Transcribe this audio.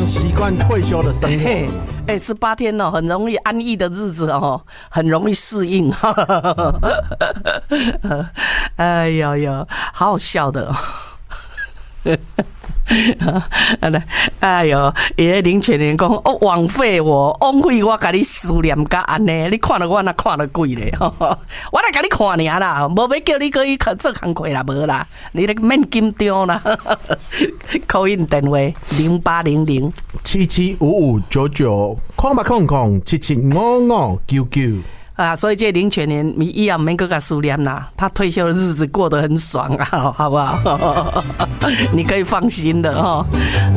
习惯退休的生活。 18天哦，很容易安逸的日子哦，很容易适应。哎呦呦，好好笑的哦。哎呦，伊个林全年讲哦，枉费我甲你思念甲安尼，你看了我那看了鬼咧，我来甲你看尔啦，无要叫你去做工课啦，无啦，你咧免紧张啦。call in 电话 0800775599，00775599。 啊，所以这林全年你以后免搁甲思念啦，他退休的日子过得很爽啊，好不好？你可以放心的哈。